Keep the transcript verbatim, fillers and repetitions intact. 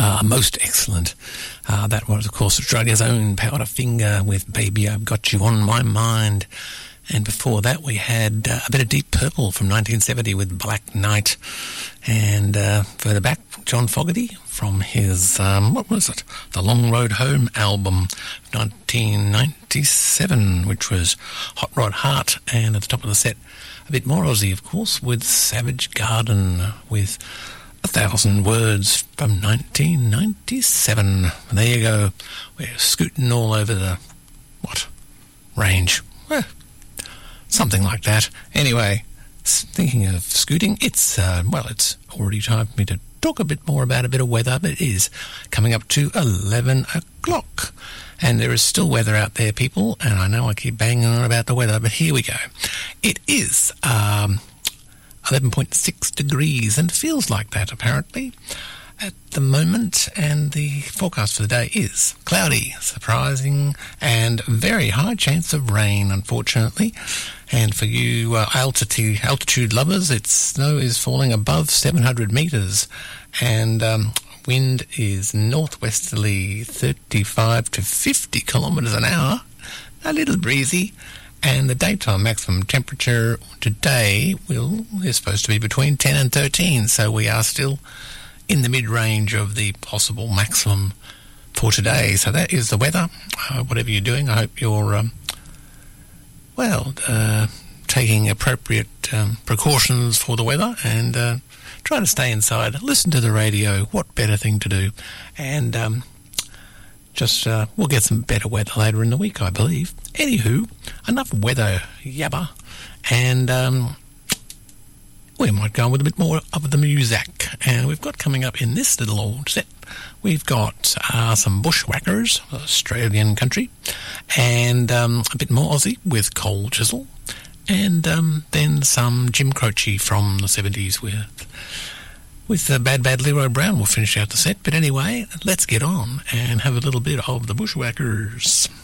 Uh, most excellent. Uh, that was, of course, Australia's own Powderfinger with Baby I've Got You On My Mind. And before that, we had uh, a bit of Deep Purple from nineteen seventy with Black Knight. And uh, further back, John Fogerty from his, um, what was it? The Long Road Home album, nineteen ninety-seven, which was Hot Rod Heart. And at the top of the set, a bit more Aussie, of course, with Savage Garden with A Thousand Words from nineteen ninety-seven. And there you go. We're scooting all over the, what, range? Well, something like that. Anyway, thinking of scooting, it's, uh, well, it's already time for me to talk a bit more about a bit of weather, but it is coming up to eleven o'clock. And there is still weather out there, people, and I know I keep banging on about the weather, but here we go. It is um, eleven point six degrees, and feels like that, apparently, at the moment. And the forecast for the day is cloudy, surprising, and very high chance of rain, unfortunately. And for you uh, altitude, altitude lovers, it's snow is falling above seven hundred metres, and um, wind is northwesterly thirty-five to fifty kilometres an hour, a little breezy. And the daytime maximum temperature today will is supposed to be between ten and thirteen, so we are still in the mid-range of the possible maximum for today. So that is the weather. Uh, whatever you're doing, I hope you're, um, well, uh, taking appropriate um, precautions for the weather and uh, trying to stay inside. Listen to the radio. What better thing to do? And um, just uh, we'll get some better weather later in the week, I believe. Anywho, enough weather yabba. And um, we might go on with a bit more of the music. And we've got coming up in this little old set, we've got uh, some Bushwhackers, Australian country, and um, a bit more Aussie with Cold Chisel, and um, then some Jim Croce from the seventies with with uh, Bad Bad Leroy Brown. We'll finish out the set. But anyway, let's get on and have a little bit of the Bushwhackers.